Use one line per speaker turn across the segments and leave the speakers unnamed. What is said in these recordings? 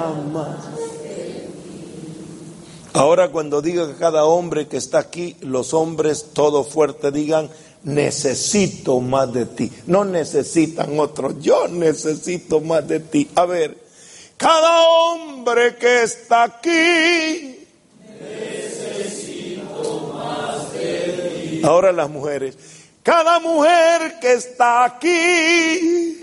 Ahora cuando diga que cada hombre que está aquí, los hombres todo fuerte digan: necesito más de ti. No necesitan otros, yo necesito más de ti. A ver, cada hombre que está aquí, necesito más de ti. Ahora las mujeres, cada mujer que está aquí,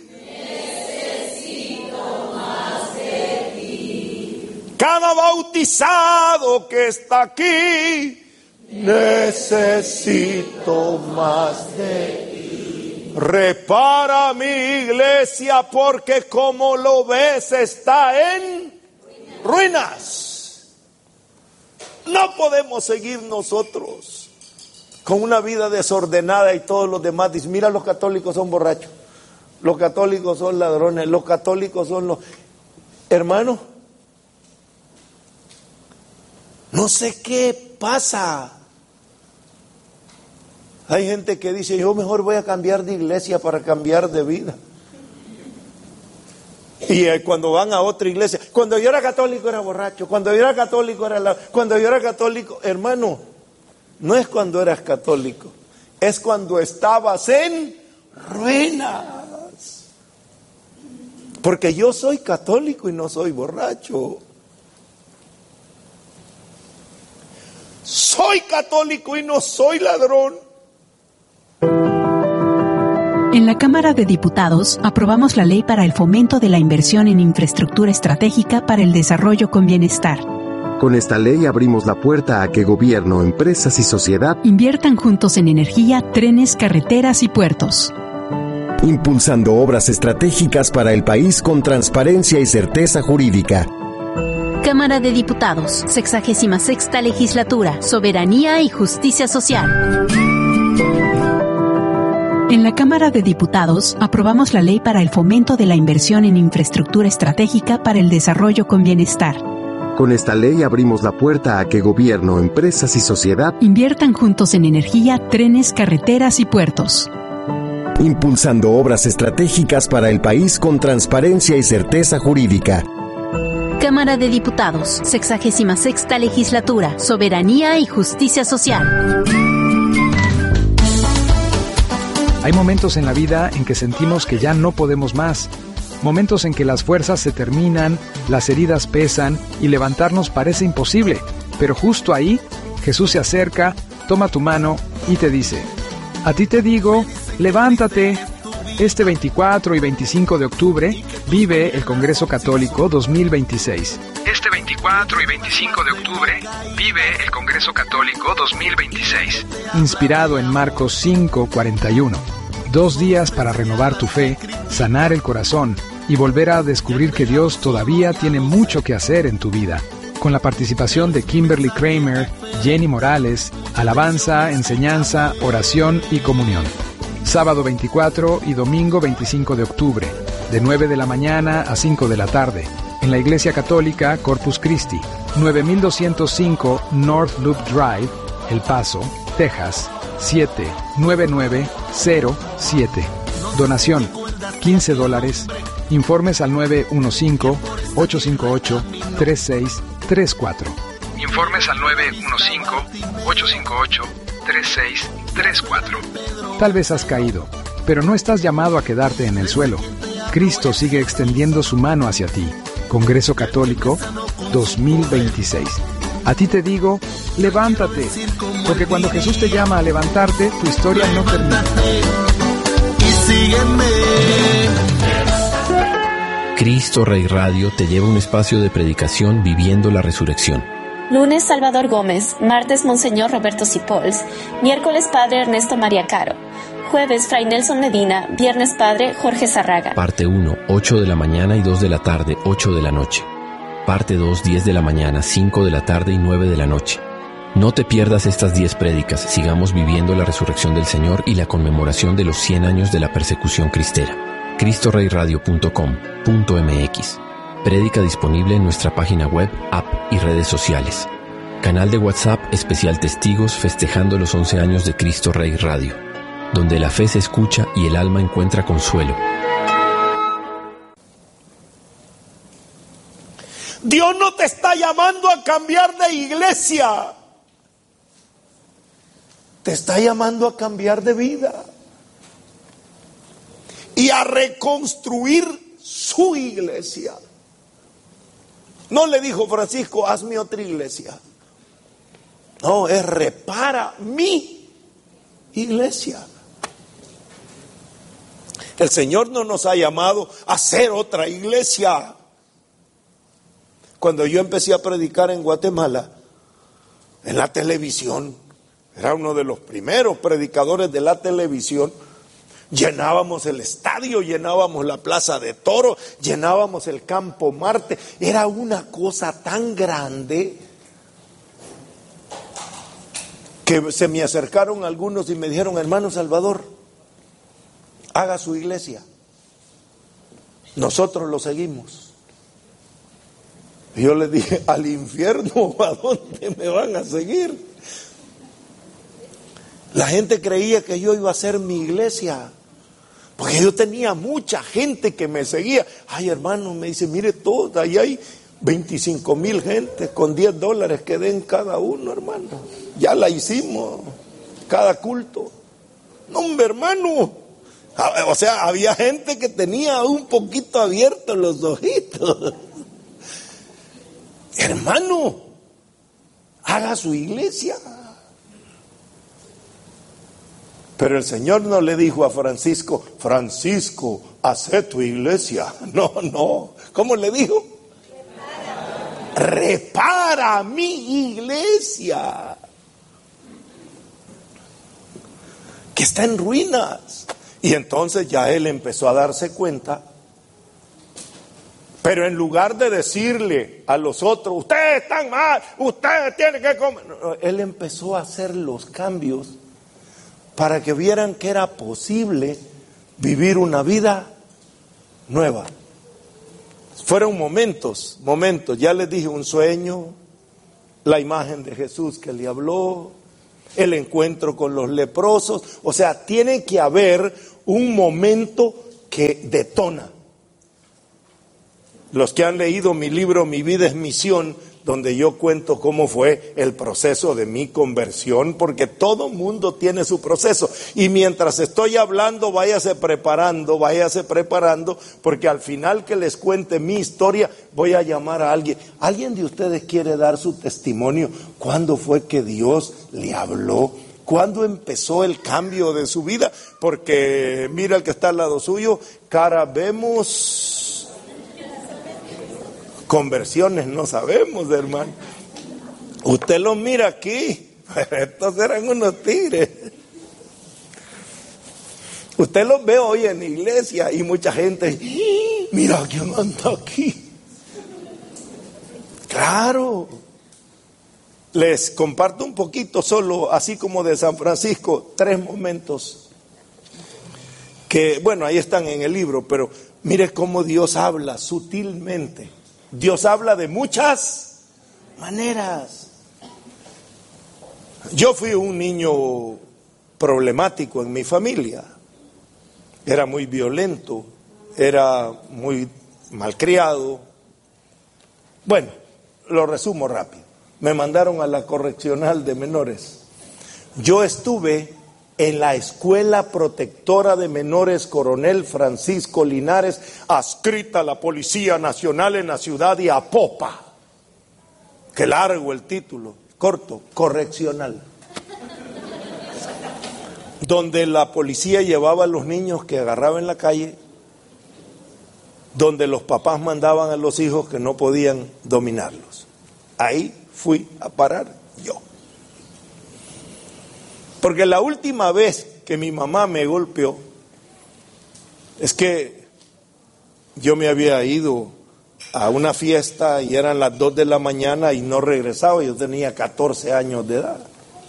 cada bautizado que está aquí, necesito más de ti. Repara mi iglesia, porque como lo ves está en ruinas. No podemos seguir nosotros con una vida desordenada y todos los demás dicen: mira, los católicos son borrachos, los católicos son ladrones, los católicos son los... Hermano, no sé qué pasa. Hay gente que dice: yo mejor voy a cambiar de iglesia para cambiar de vida. Y cuando van a otra iglesia, cuando yo era católico era borracho, cuando yo era católico era cuando yo era católico... Hermano, no es cuando eras católico, es cuando estabas en ruinas. Porque yo soy católico y no soy borracho. Soy católico y no soy ladrón.
En la Cámara de Diputados aprobamos la ley para el fomento de la inversión en infraestructura estratégica para el desarrollo con bienestar.
Con esta ley abrimos la puerta a que gobierno, empresas y sociedad
inviertan juntos en energía, trenes, carreteras y puertos.
Impulsando obras estratégicas para el país con transparencia y certeza jurídica.
Cámara de Diputados, 66ª Legislatura, Soberanía y Justicia Social.
En la Cámara de Diputados aprobamos la ley para el fomento de la inversión en infraestructura estratégica para el desarrollo con bienestar.
Con esta ley abrimos la puerta a que gobierno, empresas y sociedad
inviertan juntos en energía, trenes, carreteras y puertos.
Impulsando obras estratégicas para el país con transparencia y certeza jurídica.
Cámara de Diputados, 66ª Legislatura, Soberanía y Justicia Social.
Hay momentos en la vida en que sentimos que ya no podemos más. Momentos en que las fuerzas se terminan, las heridas pesan y levantarnos parece imposible. Pero justo ahí, Jesús se acerca, toma tu mano y te dice: a ti te digo, levántate. Este 24 y 25 de octubre vive el Congreso Católico 2026. Este 24 y 25 de octubre vive el Congreso Católico 2026. Inspirado en Marcos 5:41. 2 días para renovar tu fe, sanar el corazón y volver a descubrir que Dios todavía tiene mucho que hacer en tu vida. Con la participación de Kimberly Kramer, Jenny Morales, alabanza, enseñanza, oración y comunión. Sábado 24 y domingo 25 de octubre, de 9 de la mañana a 5 de la tarde, en la Iglesia Católica Corpus Christi, 9205 North Loop Drive, El Paso, Texas, 79907. Donación, $15. Informes al 915-858-3634. Informes al 915-858-3634. Tal vez has caído, pero no estás llamado a quedarte en el suelo. Cristo sigue extendiendo su mano hacia ti. Congreso Católico 2026. A ti te digo, levántate, porque cuando Jesús te llama a levantarte, tu historia no termina.
Y sígueme.
Cristo Rey Radio te lleva a un espacio de predicación viviendo la resurrección.
Lunes, Salvador Gómez. Martes, Monseñor Roberto Cipols. Miércoles, Padre Ernesto María Caro. Jueves, Fray Nelson Medina. Viernes, Padre Jorge Zarraga.
Parte 1, 8 de la mañana y 2 de la tarde, 8 de la noche. Parte 2, 10 de la mañana, 5 de la tarde y 9 de la noche. No te pierdas estas 10 prédicas. Sigamos viviendo la resurrección del Señor y la conmemoración de los 100 años de la persecución cristera. CristoReyRadio.com.mx. Prédica disponible en nuestra página web, app y redes sociales. Canal de WhatsApp especial Testigos festejando los 11 años de Cristo Rey Radio, donde la fe se escucha y el alma encuentra consuelo.
Dios no te está llamando a cambiar de iglesia. Te está llamando a cambiar de vida y a reconstruir su iglesia. No le dijo Francisco, hazme otra iglesia. No, es repara mi iglesia. El Señor no nos ha llamado a hacer otra iglesia. Cuando yo empecé a predicar en Guatemala, en la televisión, era uno de los primeros predicadores de la televisión, llenábamos el estadio, llenábamos la plaza de toros, llenábamos el campo Marte. Era una cosa tan grande que se me acercaron algunos y me dijeron, hermano Salvador, haga su iglesia, nosotros lo seguimos. Y yo les dije, al infierno, ¿a dónde me van a seguir? La gente creía que yo iba a hacer mi iglesia, porque yo tenía mucha gente que me seguía. Ay, hermano, me dice, mire todo, ahí hay 25,000 gente con $10 que den cada uno, hermano. Ya la hicimos, cada culto. No, hombre, hermano. O sea, había gente que tenía un poquito abiertos los ojitos. Hermano, haga su iglesia. Pero el Señor no le dijo a Francisco, Francisco, haz tu iglesia. No, no. ¿Cómo le dijo? Repara mi iglesia, que está en ruinas. Y entonces ya él empezó a darse cuenta. Pero en lugar de decirle a los otros, ustedes están mal, ustedes tienen que comer, no, él empezó a hacer los cambios para que vieran que era posible vivir una vida nueva. Fueron momentos, ya les dije, un sueño, la imagen de Jesús que le habló, el encuentro con los leprosos. O sea, tiene que haber un momento que detona. Los que han leído mi libro Mi vida es misión, donde yo cuento cómo fue el proceso de mi conversión, porque todo mundo tiene su proceso. Y mientras estoy hablando, váyase preparando, porque al final que les cuente mi historia, voy a llamar a alguien. ¿Alguien de ustedes quiere dar su testimonio? ¿Cuándo fue que Dios le habló? ¿Cuándo empezó el cambio de su vida? Porque mira el que está al lado suyo, cara vemos, conversiones no sabemos, hermano. Usted los mira aquí, estos eran unos tigres. Usted los ve hoy en la iglesia y mucha gente, mira quién anda aquí. Claro. Les comparto un poquito solo, así como de San Francisco, 3 momentos que, bueno, ahí están en el libro, pero mire cómo Dios habla sutilmente. Dios habla de muchas maneras. Yo fui un niño problemático en mi familia. Era muy violento, era muy malcriado. Bueno, lo resumo rápido. Me mandaron a la correccional de menores. Yo estuve en la Escuela Protectora de Menores Coronel Francisco Linares, adscrita a la Policía Nacional en la ciudad de Apopa. Qué largo el título, corto, correccional. Donde la policía llevaba a los niños que agarraba en la calle, donde los papás mandaban a los hijos que no podían dominarlos. Ahí fui a parar yo. Porque la última vez que mi mamá me golpeó, es que yo me había ido a una fiesta y eran las 2 de la mañana y no regresaba, yo tenía 14 años de edad.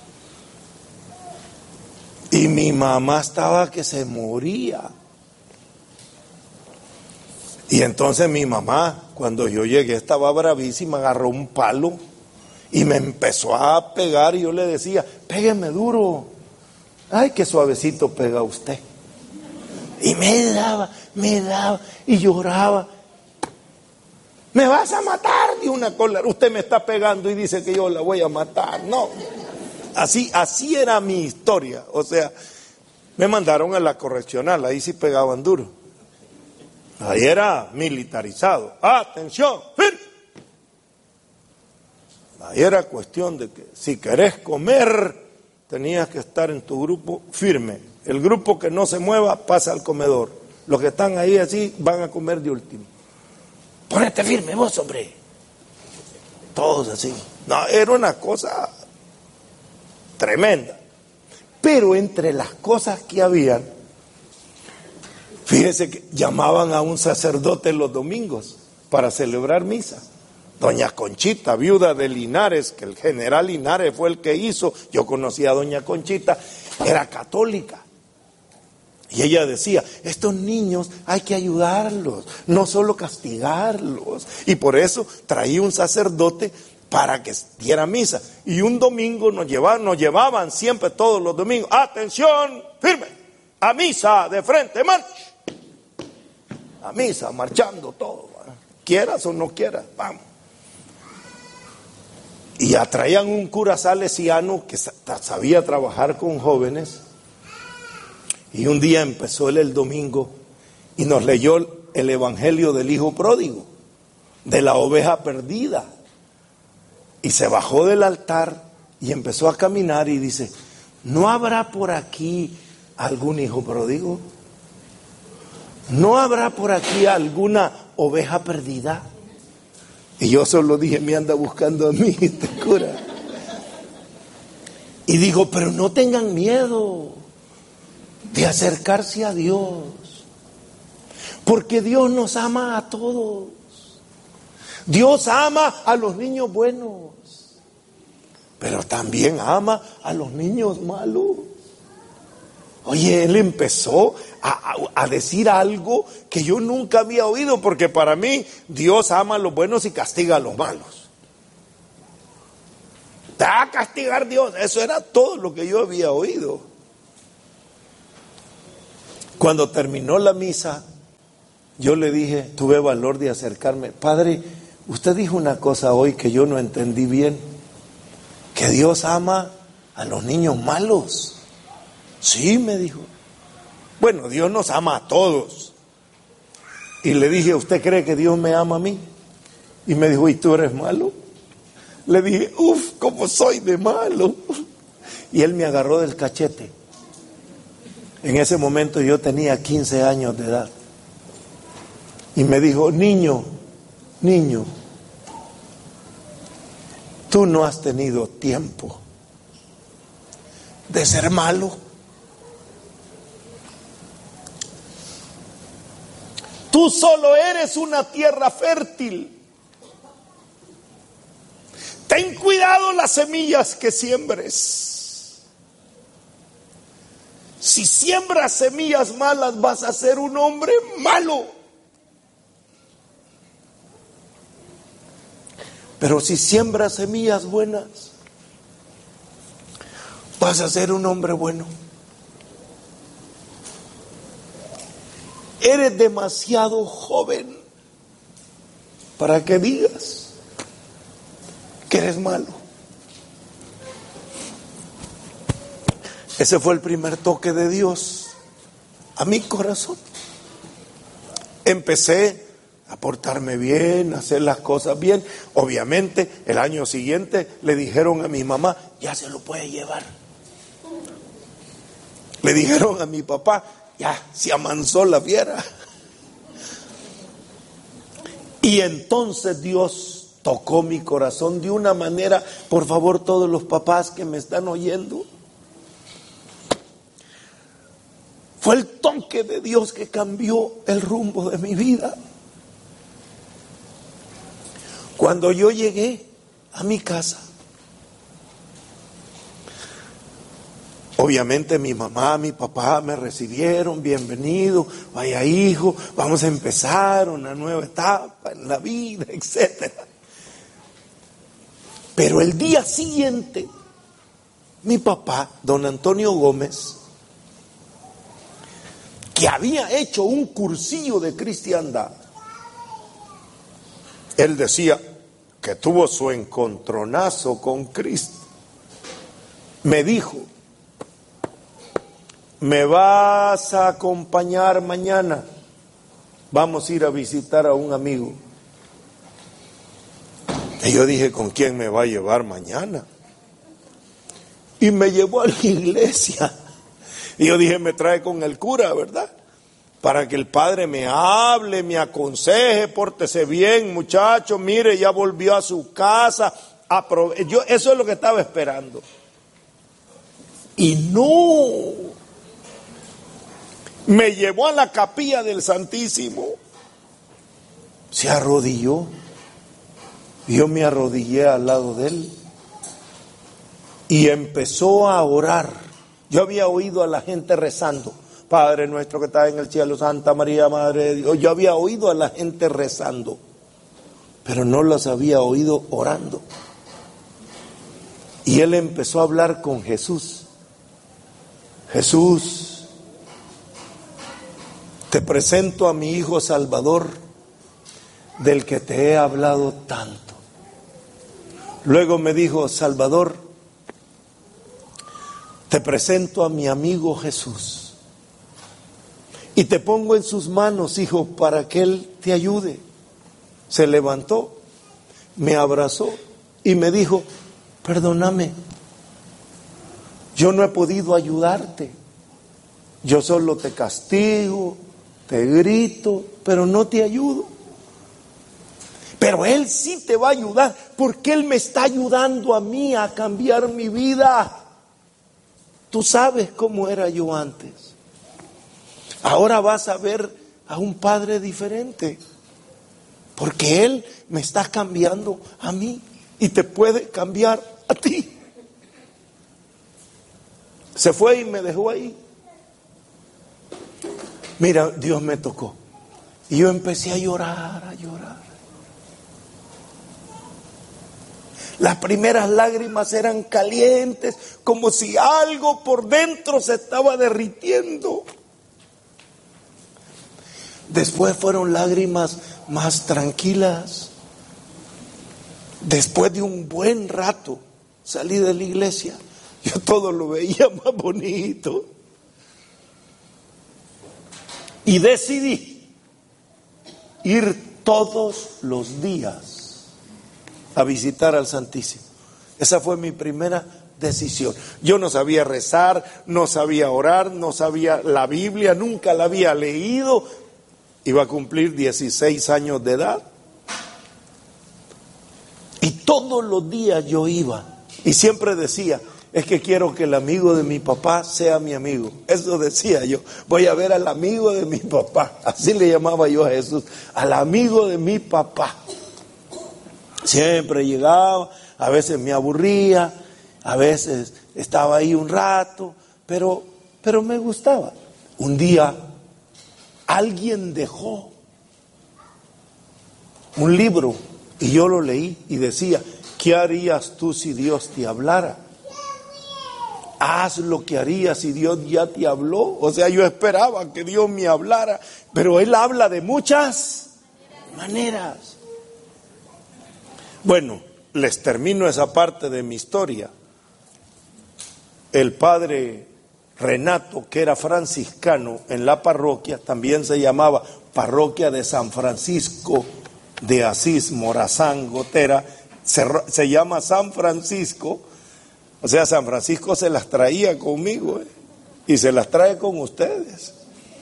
Y mi mamá estaba que se moría. Y entonces mi mamá, cuando yo llegué, estaba bravísima, agarró un palo y me empezó a pegar y yo le decía, pégueme duro. Ay, qué suavecito pega usted. Y me daba y lloraba. ¿Me vas a matar? dijo una cólera, usted me está pegando y dice que yo la voy a matar. No, así era mi historia. O sea, me mandaron a la correccional, ahí sí pegaban duro. Ahí era militarizado. Atención, firme. Ahí era cuestión de que si querés comer, tenías que estar en tu grupo firme. El grupo que no se mueva pasa al comedor. Los que están ahí así van a comer de último. Ponete firme vos, hombre. Todos así. No, era una cosa tremenda. Pero entre las cosas que habían, fíjese que llamaban a un sacerdote los domingos para celebrar misa. Doña Conchita, viuda de Linares, que el general Linares fue el que hizo. Yo conocí a doña Conchita, era católica. Y ella decía, estos niños hay que ayudarlos, no solo castigarlos. Y por eso traía un sacerdote para que diera misa. Y un domingo nos llevaban siempre todos los domingos. Atención, firme, a misa de frente, marcha. A misa, marchando todo. Quieras o no quieras, vamos. Y atraían un cura salesiano que sabía trabajar con jóvenes. Y un día empezó él el domingo y nos leyó el evangelio del hijo pródigo, de la oveja perdida. Y se bajó del altar y empezó a caminar y dice, ¿no habrá por aquí algún hijo pródigo? ¿No habrá por aquí alguna oveja perdida? Y yo solo dije, me anda buscando a mí este cura. Y digo, pero no tengan miedo de acercarse a Dios, porque Dios nos ama a todos. Dios ama a los niños buenos, pero también ama a los niños malos. Oye, él empezó a decir algo que yo nunca había oído, porque para mí Dios ama a los buenos y castiga a los malos. Te va a castigar Dios, eso era todo lo que yo había oído. Cuando terminó la misa, yo le dije, tuve valor de acercarme, Padre, usted dijo una cosa hoy que yo no entendí bien, que Dios ama a los niños malos. Sí, me dijo. Bueno, Dios nos ama a todos. Y le dije, ¿usted cree que Dios me ama a mí? Y me dijo, ¿y tú eres malo? Le dije, ¿cómo soy de malo? Y él me agarró del cachete. En ese momento yo tenía 15 años de edad. Y me dijo, niño, tú no has tenido tiempo de ser malo. Tú solo eres una tierra fértil. Ten cuidado las semillas que siembres. Si siembras semillas malas, vas a ser un hombre malo. Pero si siembras semillas buenas, vas a ser un hombre bueno. Eres demasiado joven para que digas que eres malo. Ese fue el primer toque de Dios a mi corazón. Empecé a portarme bien, a hacer las cosas bien. Obviamente, el año siguiente le dijeron a mi mamá, ya se lo puede llevar. Le dijeron a mi papá, ya se amansó la fiera. Y entonces Dios tocó mi corazón de una manera, por favor, todos los papás que me están oyendo, fue el toque de Dios que cambió el rumbo de mi vida. Cuando yo llegué a mi casa, obviamente mi mamá, mi papá me recibieron, bienvenido, vaya hijo, vamos a empezar una nueva etapa en la vida, etc. Pero el día siguiente, mi papá, don Antonio Gómez, que había hecho un cursillo de cristiandad, él decía, que tuvo su encontronazo con Cristo, me dijo: ¿me vas a acompañar mañana? Vamos a ir a visitar a un amigo. Y yo dije: ¿con quién me va a llevar mañana? Y me llevó a la iglesia. Y yo dije: me trae con el cura, ¿verdad? Para que el padre me hable, me aconseje, pórtese bien, muchacho, mire, ya volvió a su casa. Yo eso es lo que estaba esperando. Y no, me llevó a la capilla del Santísimo, se arrodilló, y yo me arrodillé al lado de él, y empezó a orar. Yo había oído a la gente rezando: Padre nuestro que estás en el cielo, Santa María, Madre de Dios. Yo había oído a la gente rezando, pero no las había oído orando. Y él empezó a hablar con Jesús. Jesús, te presento a mi hijo Salvador, del que te he hablado tanto. Luego me dijo: Salvador, te presento a mi amigo Jesús. Y te pongo en sus manos, hijo, para que él te ayude. Se levantó, me abrazó y me dijo: perdóname, yo no he podido ayudarte. Yo solo te castigo, te grito, pero no te ayudo. Pero él sí te va a ayudar, porque él me está ayudando a mí a cambiar mi vida. Tú sabes cómo era yo antes. Ahora vas a ver a un padre diferente, porque él me está cambiando a mí y te puede cambiar a ti. Se fue y me dejó ahí. Mira, Dios me tocó y yo empecé a llorar, a llorar. Las primeras lágrimas eran calientes, como si algo por dentro se estaba derritiendo. Después fueron lágrimas más tranquilas. Después de un buen rato salí de la iglesia. Yo todo lo veía más bonito. Y decidí ir todos los días a visitar al Santísimo. Esa fue mi primera decisión. Yo no sabía rezar, no sabía orar, no sabía la Biblia, nunca la había leído. Iba a cumplir 16 años de edad. Y todos los días yo iba. Y siempre decía: es que quiero que el amigo de mi papá sea mi amigo. Eso decía yo. Voy a ver al amigo de mi papá. Así le llamaba yo a Jesús. Al amigo de mi papá. Siempre llegaba. A veces me aburría. A veces estaba ahí un rato. Pero me gustaba. Un día alguien dejó un libro y yo lo leí y decía: ¿qué harías tú si Dios te hablara? Haz lo que harías si Dios ya te habló. O sea, yo esperaba que Dios me hablara, pero Él habla de muchas maneras. Bueno, les termino esa parte de mi historia. El padre Renato, que era franciscano en la parroquia, también se llamaba Parroquia de San Francisco de Asís, Morazán, Gotera, se llama San Francisco. O sea, San Francisco se las traía conmigo, y se las trae con ustedes.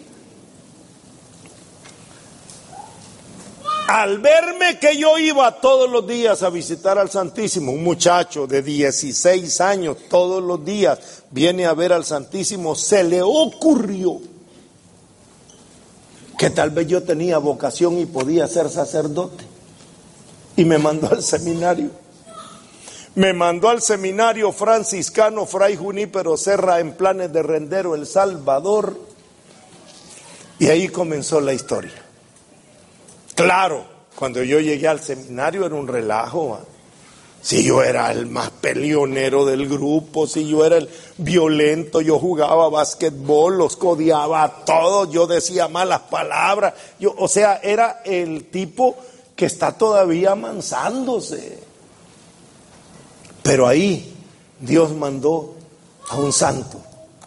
Al verme que yo iba todos los días a visitar al Santísimo, un muchacho de 16 años, todos los días viene a ver al Santísimo, se le ocurrió que tal vez yo tenía vocación y podía ser sacerdote. Y me mandó al seminario. Me mandó al seminario franciscano Fray Junípero Serra en Planes de Rendero, El Salvador. Y ahí comenzó la historia. Claro, cuando yo llegué al seminario era un relajo. Si yo era el más peleonero del grupo, si yo era el violento, yo jugaba básquetbol, los codeaba a todos, yo decía malas palabras. O sea, era el tipo que está todavía amansándose. Pero ahí Dios mandó a un santo,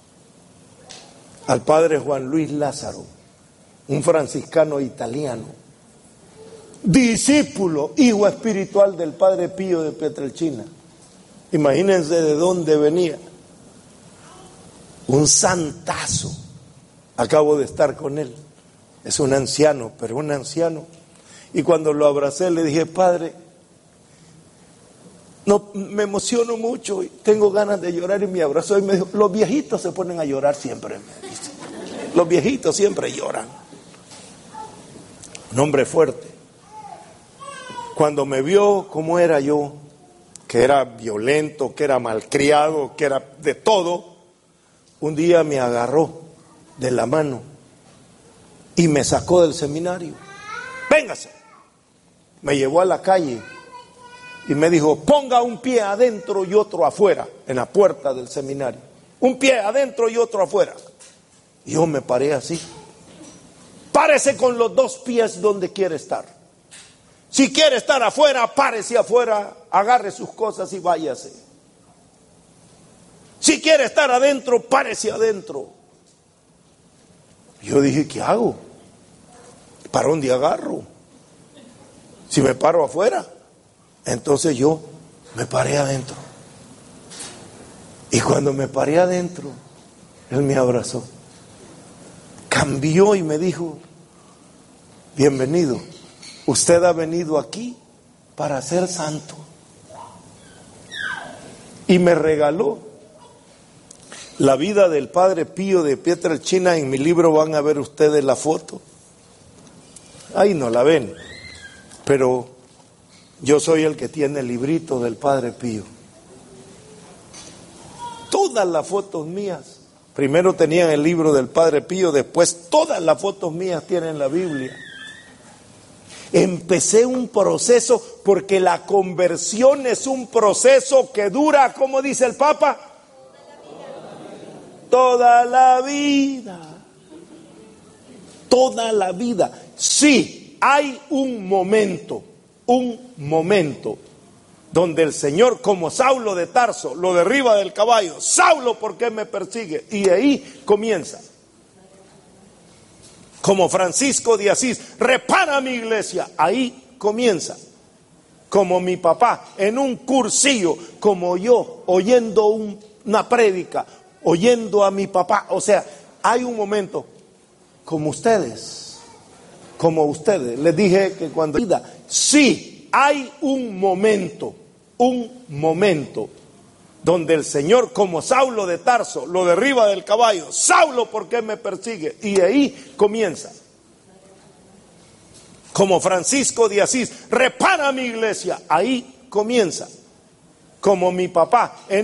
al padre Juan Luis Lázaro, un franciscano italiano, discípulo, hijo espiritual del padre Pío de Pietrelcina. Imagínense de dónde venía. Un santazo. Acabo de estar con él. Es un anciano, pero un anciano. Y cuando lo abracé le dije: Padre, no, me emociono mucho y tengo ganas de llorar. Y me abrazó y me dijo: los viejitos se ponen a llorar siempre, me dice. Los viejitos siempre lloran. Un hombre fuerte. Cuando me vio cómo era yo, que era violento, que era malcriado, que era de todo, un día me agarró de la mano y me sacó del seminario. Véngase. Me llevó a la calle y me dijo: ponga un pie adentro y otro afuera, en la puerta del seminario. Un pie adentro y otro afuera. Y yo me paré así. Párese con los dos pies donde quiere estar. Si quiere estar afuera, párese afuera, agarre sus cosas y váyase. Si quiere estar adentro, párese adentro. Yo dije: ¿qué hago? ¿Para dónde agarro? Si me paro afuera. Entonces yo me paré adentro. Y cuando me paré adentro, él me abrazó. Cambió y me dijo: bienvenido. Usted ha venido aquí para ser santo. Y me regaló la vida del padre Pío de Pietrelcina. En mi libro van a ver ustedes la foto. Ahí no la ven, pero yo soy el que tiene el librito del padre Pío. Todas las fotos mías, primero tenían el libro del padre Pío, después todas las fotos mías tienen la Biblia. Empecé un proceso, porque la conversión es un proceso que dura, como dice el Papa, toda la vida. Toda la vida. Sí, hay un momento donde el Señor, como Saulo de Tarso, lo derriba del caballo. Saulo, ¿por qué me persigue? Y ahí comienza. Como Francisco de Asís, repara mi iglesia. Ahí comienza. Como mi papá, en un cursillo, como yo, oyendo una prédica, oyendo a mi papá. O sea, hay un momento, como ustedes, les dije que cuando vida, sí, hay un momento donde el Señor, como Saulo de Tarso, lo derriba del caballo. Saulo, ¿por qué me persigue? Y ahí comienza. Como Francisco de Asís, repara mi iglesia. Ahí comienza. Como mi papá, en